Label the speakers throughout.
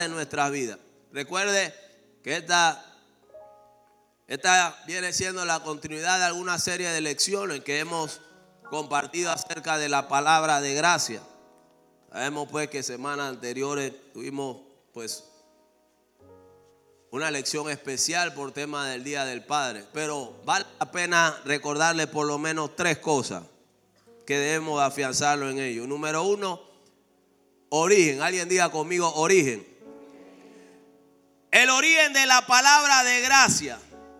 Speaker 1: en nuestras vidas. Recuerde que esta viene siendo la continuidad de alguna serie de lecciones que hemos compartido acerca de la palabra de gracia. Sabemos pues que semanas anteriores tuvimos pues una lección especial por tema del Día del Padre, pero vale la pena recordarle por lo menos 3 cosas que debemos afianzarlo en ello. Número 1, origen. Alguien diga conmigo origen. El origen de la palabra de gracia.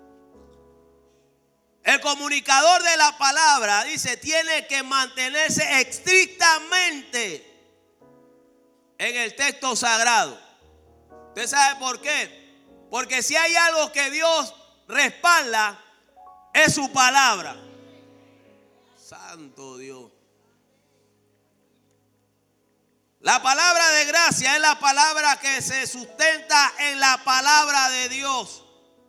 Speaker 1: El comunicador de la palabra, dice, tiene que mantenerse estrictamente en el texto sagrado. ¿Usted sabe por qué? Porque si hay algo que Dios respalda, es su palabra. Santo Dios. La palabra de gracia es la palabra que se sustenta en la palabra de Dios.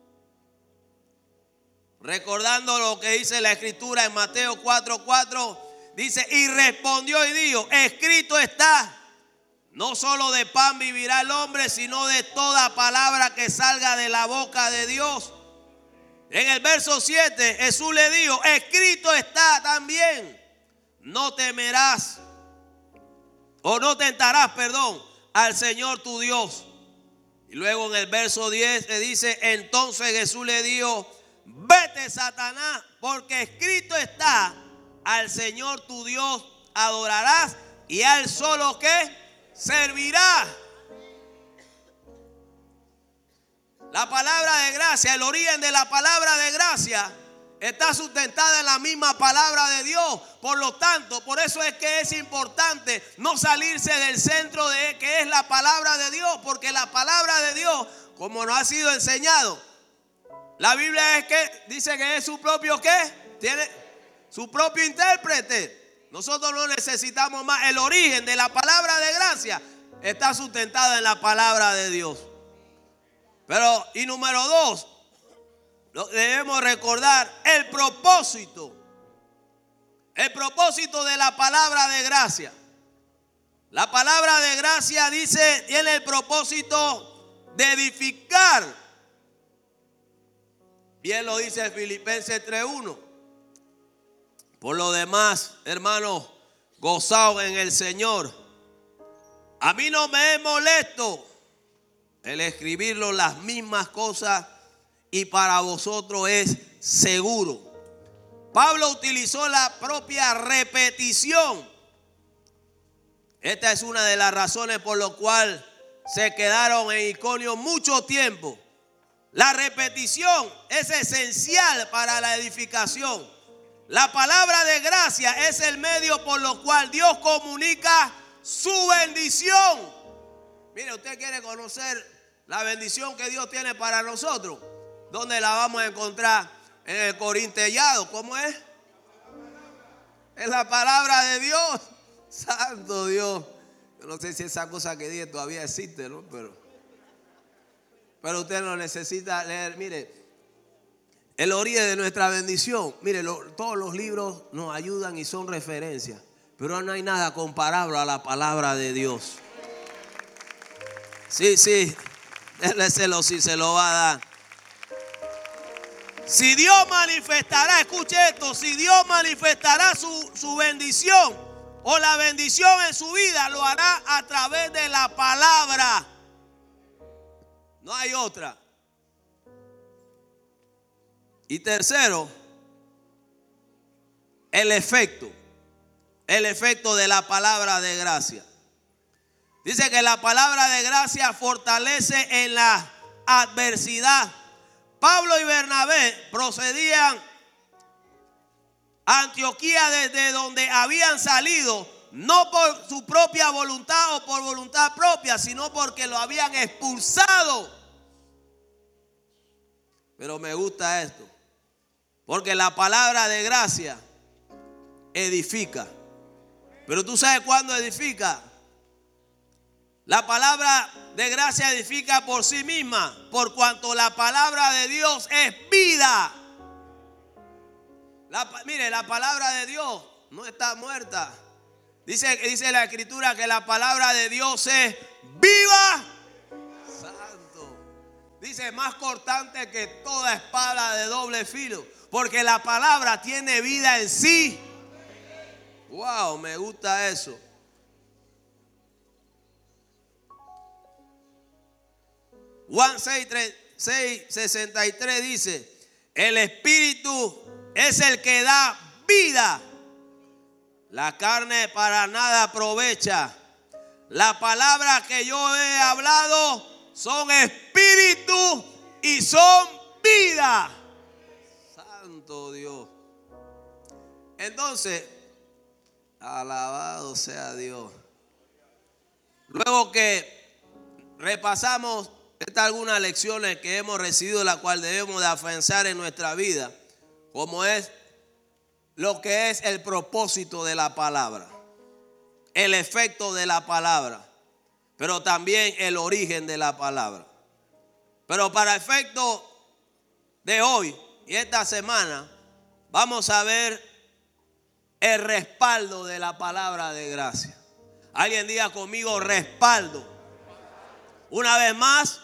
Speaker 1: Recordando lo que dice la Escritura en Mateo 4:4, dice, y respondió y dijo, escrito está, no solo de pan vivirá el hombre, sino de toda palabra que salga de la boca de Dios. En el verso 7, Jesús le dijo, escrito está también, no temerás, o no tentarás, al Señor tu Dios. Y luego en el verso 10 le dice, entonces Jesús le dijo, vete Satanás, porque escrito está, al Señor tu Dios adorarás y a Él solo que servirá. La palabra de gracia, el origen de la palabra de gracia está sustentada en la misma palabra de Dios. Por lo tanto, por eso es que es importante no salirse del centro de que es la palabra de Dios, porque la palabra de Dios, como nos ha sido enseñado, la Biblia es que dice que es su propio ¿qué? Tiene su propio intérprete. Nosotros no necesitamos más. El origen de la palabra de gracia está sustentado en la palabra de Dios. Pero, y número 2, debemos recordar el propósito. El propósito de la palabra de gracia. La palabra de gracia dice, tiene el propósito de edificar. Bien lo dice Filipenses 3:1. Por lo demás, hermanos, gozaos en el Señor. A mí no me es molesto el escribirlo las mismas cosas y para vosotros es seguro. Pablo utilizó la propia repetición. Esta es una de las razones por lo cual se quedaron en Iconio mucho tiempo. La repetición es esencial para la edificación. La palabra de gracia es el medio por lo cual Dios comunica su bendición. Mire, usted quiere conocer la bendición que Dios tiene para nosotros. ¿Dónde la vamos a encontrar? En el corintellado. ¿Cómo es? En la palabra de Dios. Santo Dios. Yo no sé si esa cosa que dije todavía existe, ¿no? Pero usted no necesita leer. Mire, el origen de nuestra bendición. Mire, todos los libros nos ayudan y son referencias. Pero no hay nada comparable a la palabra de Dios. Sí. Déleselo si se lo va a dar. Si Dios manifestará, escuche esto, si Dios manifestará su bendición o la bendición en su vida, lo hará a través de la palabra. No hay otra. Y tercero, el efecto de la palabra de gracia. Dice que la palabra de gracia fortalece en la adversidad. Pablo y Bernabé procedían a Antioquía desde donde habían salido, no por su propia voluntad o por voluntad propia, sino porque lo habían expulsado. Pero me gusta esto, porque la palabra de gracia edifica. Pero tú sabes cuándo edifica. La palabra de gracia edifica por sí misma, por cuanto la palabra de Dios es vida. Mire, la palabra de Dios no está muerta. Dice la Escritura que la palabra de Dios es viva dice más cortante que toda espada de doble filo, porque la palabra tiene vida en sí. Wow, me gusta eso. Juan 6:63 dice: el Espíritu es el que da vida, la carne para nada aprovecha. La palabra que yo he hablado son espíritu y son vida. Santo Dios. Entonces, alabado sea Dios. Luego que repasamos algunas lecciones que hemos recibido, la cual debemos de afianzar en nuestra vida, como es lo que es el propósito de la palabra, el efecto de la palabra, pero también el origen de la palabra. Pero para efecto de hoy y esta semana, vamos a ver el respaldo de la palabra de gracia. Alguien diga conmigo: respaldo. Una vez más,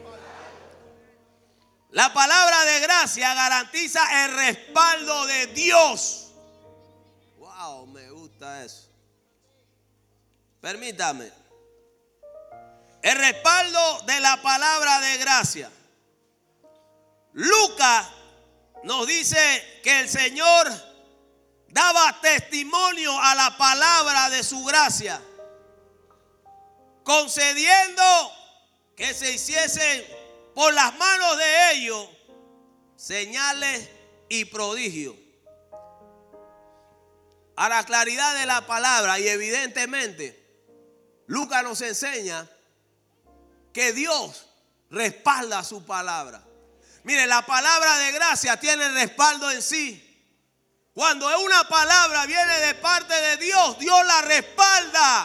Speaker 1: la palabra de gracia garantiza el respaldo de Dios. Wow, me gusta eso. Permítame. El respaldo de la palabra de gracia. Lucas nos dice que el Señor daba testimonio a la palabra de su gracia, concediendo que se hiciesen por las manos de ellos señales y prodigios. A la claridad de la palabra, y evidentemente Lucas nos enseña que Dios respalda su palabra. Mire, la palabra de gracia tiene respaldo en sí. Cuando una palabra viene de parte de Dios, Dios la respalda.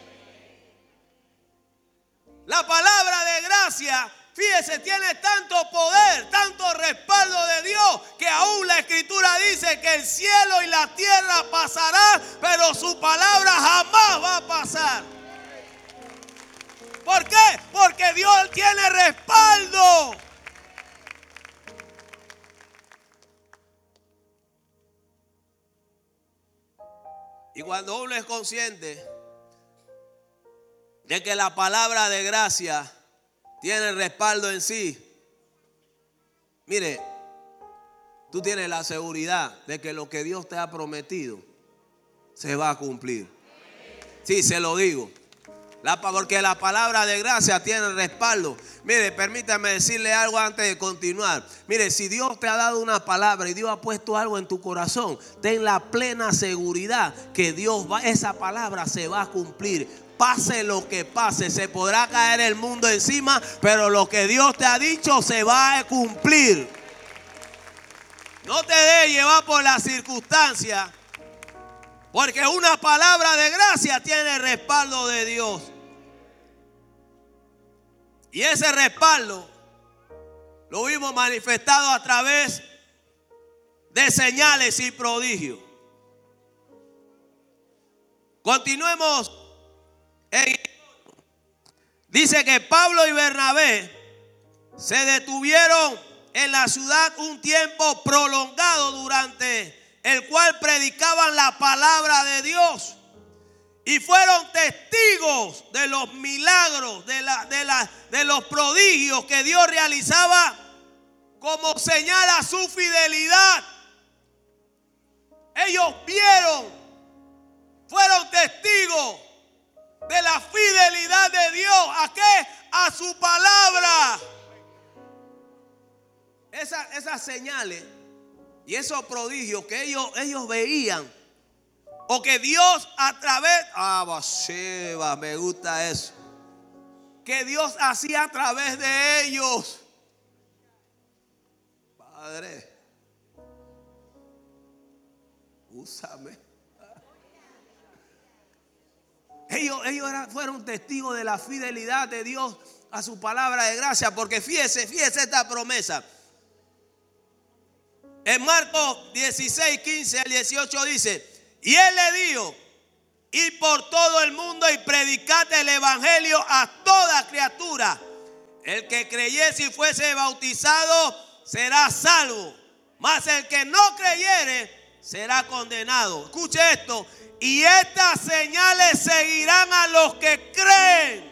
Speaker 1: La palabra de gracia, fíjese, tiene tanto poder, tanto respaldo de Dios, que aún la Escritura dice que el cielo y la tierra pasarán, pero su palabra jamás va a pasar. ¿Por qué? Porque Dios tiene respaldo. Y cuando uno es consciente de que la palabra de gracia tiene respaldo en sí, mire, tú tienes la seguridad de que lo que Dios te ha prometido se va a cumplir. Sí, se lo digo. Porque la palabra de gracia tiene respaldo. Mire, permítame decirle algo antes de continuar. Mire, si Dios te ha dado una palabra y Dios ha puesto algo en tu corazón, ten la plena seguridad que esa palabra se va a cumplir. Pase lo que pase, se podrá caer el mundo encima, pero lo que Dios te ha dicho se va a cumplir. No te dejes llevar por las circunstancias, porque una palabra de gracia tiene el respaldo de Dios. Y ese respaldo lo vimos manifestado a través de señales y prodigios. Continuemos. Dice que Pablo y Bernabé se detuvieron en la ciudad un tiempo prolongado, durante el cual predicaban la palabra de Dios, y fueron testigos de los milagros, de los prodigios que Dios realizaba como señal a su fidelidad. Ellos fueron testigos de la fidelidad de Dios. ¿A qué? A su palabra. Esas señales y esos prodigios que ellos veían, o que Dios a través, me gusta eso, que Dios hacía a través de ellos. Padre, úsame. Ellos fueron testigos de la fidelidad de Dios a su palabra de gracia, porque fíjese esta promesa. En Marcos 16, 15 al 18 dice: y él le dijo: id por todo el mundo y predicad el evangelio a toda criatura. El que creyese y fuese bautizado será salvo, mas el que no creyere será condenado. Escuche esto. Y estas señales seguirán a los que creen.